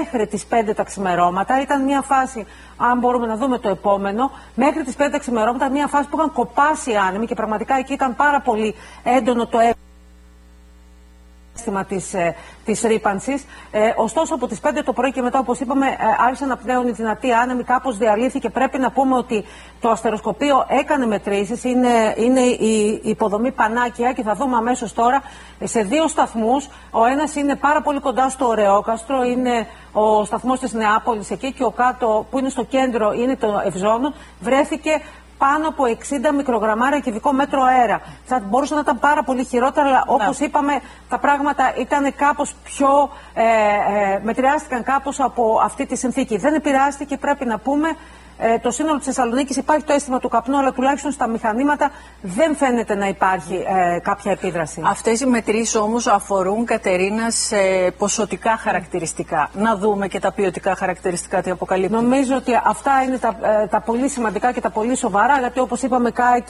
μέχρι τις 5 τα ξημερώματα. Ήταν μια φάση, αν μπορούμε να δούμε το επόμενο, μέχρι τις 5 τα ξημερώματα, μια φάση που είχαν κοπάσει οι άνεμοι και πραγματικά εκεί ήταν πάρα πολύ έντονο το αίσθημα της ρύπανσης. Ωστόσο, από τις 5 το πρωί και μετά, όπως είπαμε, άρχισαν να πνέουν οι δυνατοί άνεμοι, κάπως διαλύθηκε. Πρέπει να πούμε ότι το αστεροσκοπείο έκανε μετρήσεις, είναι η υποδομή Πανάκια και θα δούμε αμέσως τώρα σε 2 σταθμούς. Ο ένας είναι πάρα πολύ κοντά στο Ωρεόκαστρο, είναι ο σταθμός της Νεάπολης εκεί, και ο κάτω που είναι στο κέντρο είναι το Ευζώνων. Βρέθηκε πάνω από 60 μικρογραμμάρια κυβικό μέτρο αέρα. Θα μπορούσε να ήταν πάρα πολύ χειρότερα, αλλά όπως είπαμε, τα πράγματα ήταν κάπως πιο. Μετριάστηκαν κάπως από αυτή τη συνθήκη. Δεν επηρεάστηκε, πρέπει να πούμε. Το σύνολο της Θεσσαλονίκης υπάρχει το αίσθημα του καπνού, αλλά τουλάχιστον στα μηχανήματα δεν φαίνεται να υπάρχει κάποια επίδραση. Αυτές οι μετρήσεις όμως αφορούν, Κατερίνα, σε ποσοτικά χαρακτηριστικά. Να δούμε και τα ποιοτικά χαρακτηριστικά τι αποκαλύπτουν. Νομίζω ότι αυτά είναι τα πολύ σημαντικά και τα πολύ σοβαρά, γιατί όπως είπαμε κάει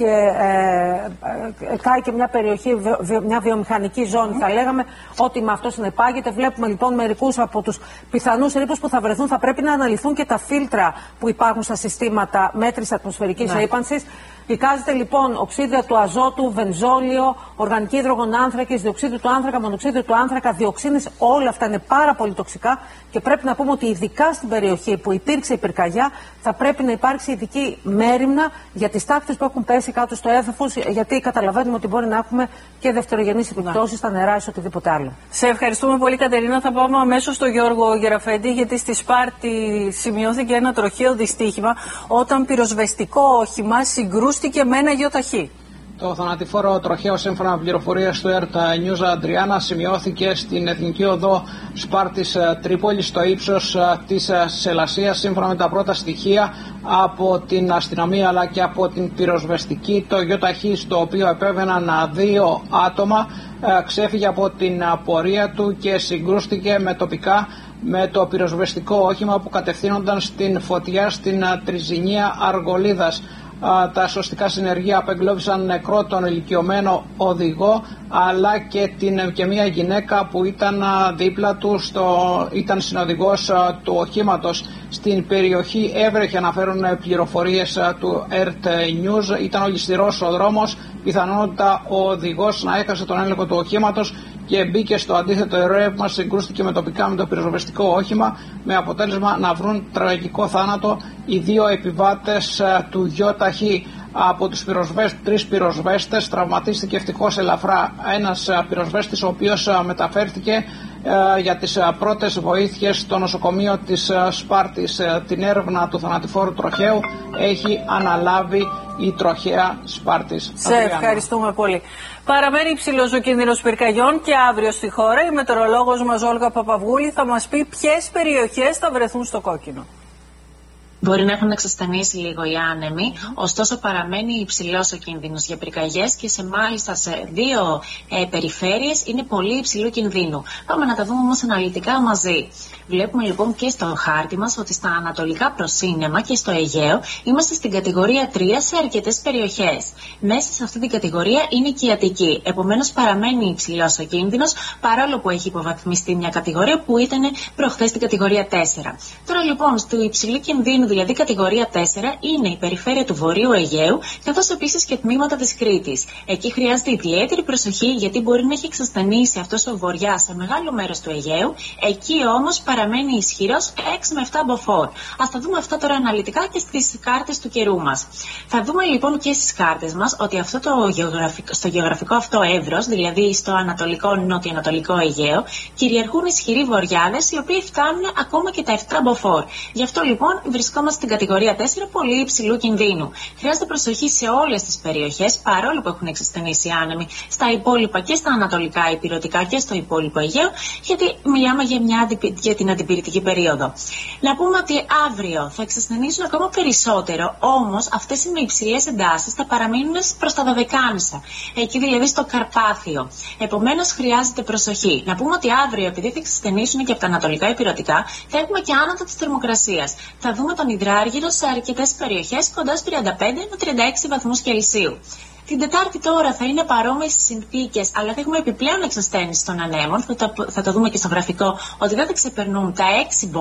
και μια περιοχή, μια βιομηχανική ζώνη, θα λέγαμε, ότι με αυτό συνεπάγεται. Βλέπουμε λοιπόν μερικούς από τους πιθανούς ρήπους που θα βρεθούν. Θα πρέπει να αναλυθούν και τα φίλτρα που υπάρχουν στα συστήματα μέτρησης ατμοσφαιρικής ρύπανσης. Εικάζεται λοιπόν οξύδια του αζότου, βενζόλιο, οργανική υδρογονάνθρακης, διοξείδιο του άνθρακα, μονοξύδιο του άνθρακα, διοξίνες. Όλα αυτά είναι πάρα πολύ τοξικά και πρέπει να πούμε ότι ειδικά στην περιοχή που υπήρξε η πυρκαγιά θα πρέπει να υπάρξει ειδική μέριμνα για τις τάχτες που έχουν πέσει κάτω στο έδαφος, γιατί καταλαβαίνουμε ότι μπορεί να έχουμε και δευτερογενείς επιπτώσεις στα νερά ή σε οτιδήποτε άλλο. Σε ευχαριστούμε πολύ, Κατερίνα. Θα πάμε αμέσως στο Γιώργο Γεραφέντη, γιατί στη Σπάρτη σημειώθηκε ένα τροχαίο δυστύχημα όταν πυροσβεστικό όχημα συγκρούστηκε με ένα γεωταχή. Το θανατηφόρο τροχαίο, σύμφωνα με πληροφορίες του ΕΡΤ News Αντριάννα, σημειώθηκε στην Εθνική Οδό Σπάρτης Τρίπολης, στο ύψος της Σελασσίας. Σύμφωνα με τα πρώτα στοιχεία από την αστυνομία αλλά και από την πυροσβεστική, το γεωταχή, στο οποίο επέβαιναν 2 άτομα, ξέφυγε από την πορεία του και συγκρούστηκε τοπικά με το πυροσβεστικό όχημα που κατευθύνονταν στην φωτιά στην Τριζινία Αργολίδας. Τα σωστικά συνεργεία απεγκλώβησαν νεκρό τον ηλικιωμένο οδηγό, αλλά και μια γυναίκα που ήταν δίπλα του, ήταν συνοδηγός του οχήματος. Στην περιοχή έβρεχε, αναφέρουν πληροφορίες του ERT News. Ήταν ολισθηρός ο δρόμος, πιθανότητα ο οδηγός να έχασε τον έλεγχο του οχήματος και μπήκε στο αντίθετο ρεύμα, συγκρούστηκε τοπικά με το πυροσβεστικό όχημα, με αποτέλεσμα να βρουν τραγικό θάνατο οι 2 επιβάτες του γεωταχή. Από τους 3 πυροσβέστες τραυματίστηκε ευτυχώς ελαφρά ένας πυροσβέστης, ο οποίος μεταφέρθηκε για τις πρώτες βοήθειες στο νοσοκομείο της Σπάρτης. Την έρευνα του θανατηφόρου τροχαίου έχει αναλάβει η τροχαία Σπάρτης. Σε ευχαριστούμε πολύ. Παραμένει υψηλός ο κίνδυνος πυρκαγιών και αύριο στη χώρα η μετεωρολόγος μας Όλγα Παπαυγούλη θα μας πει ποιες περιοχές θα βρεθούν στο κόκκινο. Μπορεί να έχουν εξασθενήσει λίγο οι άνεμοι, ωστόσο παραμένει υψηλός ο κίνδυνος για πυρκαγιές και μάλιστα σε 2 περιφέρειες είναι πολύ υψηλού κινδύνου. Πάμε να τα δούμε όμως αναλυτικά μαζί. Βλέπουμε λοιπόν και στο χάρτη μας ότι στα ανατολικά προσύννεμα και στο Αιγαίο είμαστε στην κατηγορία 3 σε αρκετές περιοχές. Μέσα σε αυτή την κατηγορία είναι και η Αττική. Επομένως παραμένει υψηλός ο κίνδυνος, παρόλο που έχει υποβαθμιστεί μια κατηγορία που ήταν προχθές στην κατηγορία 4. Τώρα λοιπόν στο υψηλού κινδύνου, δηλαδή κατηγορία 4, είναι η περιφέρεια του Βορείου Αιγαίου, καθώς επίσης και τμήματα της Κρήτης. Εκεί χρειάζεται ιδιαίτερη προσοχή, γιατί μπορεί να έχει εξασθενήσει αυτός ο βορειάς σε μεγάλο μέρος του Αιγαίου. Εκεί όμως παραμένει ισχυρός 6 με 7 μποφόρ. Ας τα δούμε αυτά τώρα αναλυτικά και στις κάρτες του καιρού μας. Θα δούμε λοιπόν και στις κάρτες μας ότι αυτό στο γεωγραφικό αυτό εύρος, δηλαδή στο νότιο-ανατολικό Αιγαίο, κυριαρχούν ισχυροί βοριάδες, οι οποίοι φτάνουν ακόμα και τα 7 μποφόρ. Γι' αυτό λοιπόν βρισκόμαστε στην κατηγορία 4 πολύ υψηλού κινδύνου. Χρειάζεται προσοχή σε όλες τις περιοχές, παρόλο που έχουν εξασθενήσει άνεμοι στα υπόλοιπα και στα ανατολικά ηπειρωτικά και στο υπόλοιπο Αιγαίο, γιατί μιλάμε για την αντιπυρητική περίοδο. Να πούμε ότι αύριο θα εξασθενήσουν ακόμα περισσότερο, όμως αυτές οι με υψηλές εντάσεις θα παραμείνουν προς τα Δωδεκάνησα, εκεί δηλαδή στο Καρπάθιο. Επομένως χρειάζεται προσοχή. Να πούμε ότι αύριο, επειδή θα εξασθενήσουν και από τα ανατολικά ηπειρωτικά, θα έχουμε και άνοδο της θερμοκρασίας. Θα δούμε τον υδράργυρο σε αρκετές περιοχές κοντά στους 35 με 36 βαθμούς Κελσίου. Την Τετάρτη τώρα θα είναι παρόμοιες συνθήκες, αλλά θα έχουμε επιπλέον εξασθένηση των ανέμων. Θα το δούμε και στο γραφικό ότι δεν θα ξεπερνούν τα 6